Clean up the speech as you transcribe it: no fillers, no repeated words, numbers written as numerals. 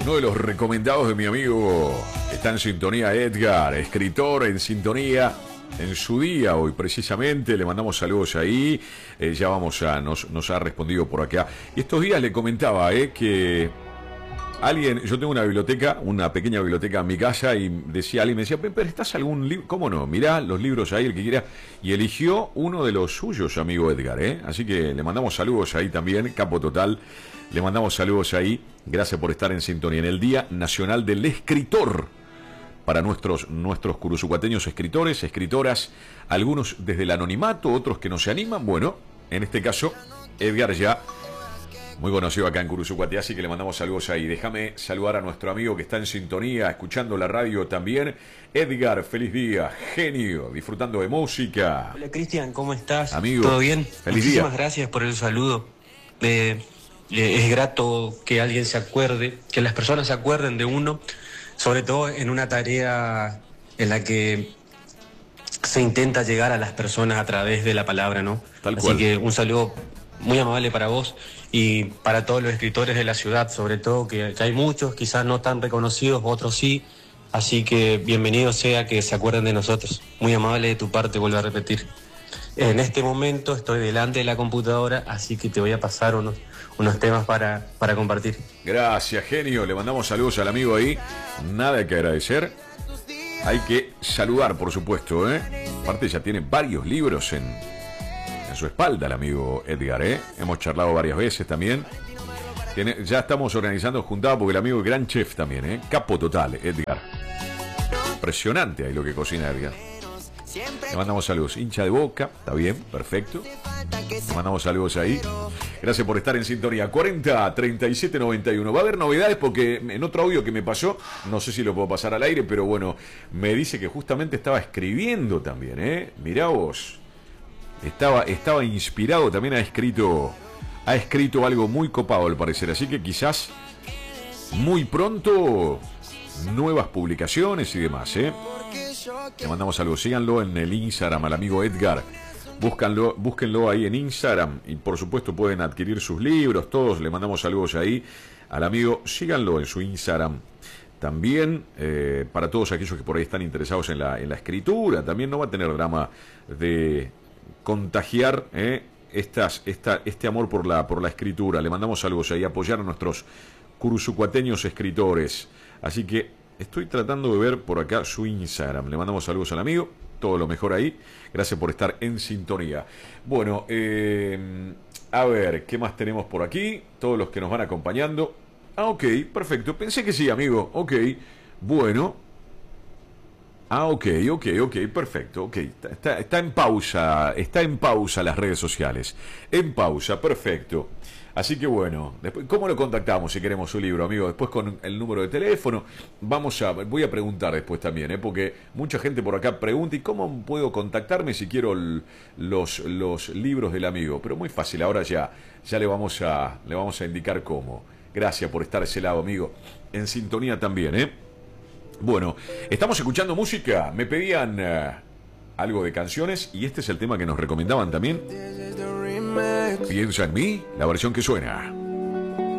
Uno de los recomendados de mi amigo está en sintonía, Edgar, escritor en sintonía en su día hoy precisamente. Le mandamos saludos ahí. Ya vamos a, nos ha respondido por acá. Y estos días le comentaba que alguien, yo tengo una biblioteca, una pequeña biblioteca en mi casa, y decía alguien, me decía, pero ¿estás algún libro? ¿Cómo no? Mirá los libros ahí, el que quiera. Y eligió uno de los suyos, amigo Edgar, Así que le mandamos saludos ahí también, capo total. Le mandamos saludos ahí. Gracias por estar en sintonía en el Día Nacional del Escritor. Para nuestros curuzucuateños escritores, escritoras, algunos desde el anonimato, otros que no se animan. Bueno, en este caso, Edgar ya muy conocido acá en Curuzucuate, así que le mandamos saludos ahí. Déjame saludar a nuestro amigo que está en sintonía, escuchando la radio también. Edgar, feliz día, genio, disfrutando de música. Hola Cristian, ¿cómo estás? Amigo, ¿todo bien? Feliz Muchísimas día. gracias por el saludo. Es grato que alguien se acuerde, que las personas se acuerden de uno, sobre todo en una tarea en la que se intenta llegar a las personas a través de la palabra, ¿no? Tal cual. Así que un saludo muy amable para vos y para todos los escritores de la ciudad, sobre todo, que hay muchos, quizás no tan reconocidos, otros sí. Así que bienvenido sea que se acuerden de nosotros. Muy amable de tu parte, vuelvo a repetir. En este momento estoy delante de la computadora, así que te voy a pasar unos temas para compartir. Gracias, genio. Le mandamos saludos al amigo ahí. Nada que agradecer. Hay que saludar, por supuesto, Aparte ya tiene varios libros en su espalda el amigo Edgar, Hemos charlado varias veces también. Ya estamos organizando juntadas porque el amigo es gran chef también, Capo total, Edgar. Impresionante ahí lo que cocina Edgar. Le mandamos saludos. Hincha de Boca, está bien, perfecto. Le mandamos saludos ahí. Gracias por estar en sintonía. 40 37 91. Va a haber novedades porque en otro audio que me pasó, no sé si lo puedo pasar al aire, pero bueno, me dice que justamente estaba escribiendo también, Mirá vos. Estaba inspirado, también ha escrito algo muy copado al parecer, así que quizás muy pronto nuevas publicaciones y demás, Le mandamos saludos, síganlo en el Instagram al amigo Edgar, búsquenlo ahí en Instagram y por supuesto pueden adquirir sus libros, todos, le mandamos saludos ahí al amigo, síganlo en su Instagram. También para todos aquellos que por ahí están interesados en la escritura, también no va a tener drama de contagiar este amor por la escritura. Le mandamos saludos ahí, apoyar a nuestros curuzucuateños escritores. Así que estoy tratando de ver por acá su Instagram. Le mandamos saludos al amigo, todo lo mejor ahí. Gracias por estar en sintonía. Bueno, a ver, ¿qué más tenemos por aquí? Todos los que nos van acompañando. Ah, ok, perfecto. Pensé que sí, amigo. Ok, bueno. Ah, ok, perfecto, ok. Está en pausa las redes sociales. En pausa, perfecto. Así que bueno, después, ¿cómo lo contactamos si queremos su libro, amigo? Después con el número de teléfono. Voy a preguntar después también, porque mucha gente por acá pregunta, ¿y cómo puedo contactarme si quiero los libros del amigo? Pero muy fácil, ahora ya le vamos a indicar cómo. Gracias por estar a ese lado, amigo. En sintonía también, Bueno, estamos escuchando música. Me pedían algo de canciones y este es el tema que nos recomendaban también. Piensa en mí, la versión que suena.